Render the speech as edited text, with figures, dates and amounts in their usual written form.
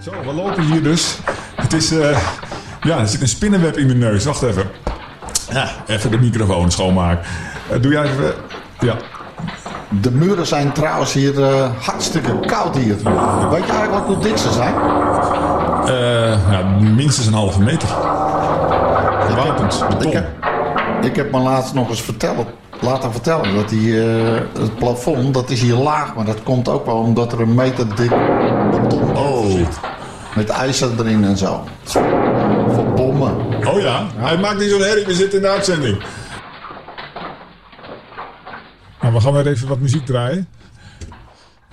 Zo, we lopen hier dus. Het is, er zit een spinnenweb in mijn neus. Wacht even. Ja, even de microfoon schoonmaken. Doe jij even... Ja. De muren zijn trouwens hier hartstikke koud hier. Weet je eigenlijk hoe dik ze zijn? Minstens een halve meter. Wapens, beton. Ik heb me laatst nog eens laten vertellen dat het plafond, dat is hier laag. Maar dat komt ook wel omdat er een meter dik beton zit. Met ijzer erin en zo. Voor bommen. Oh ja, hij maakt niet zo'n herrie. We zitten in de uitzending. Nou, we gaan weer even wat muziek draaien.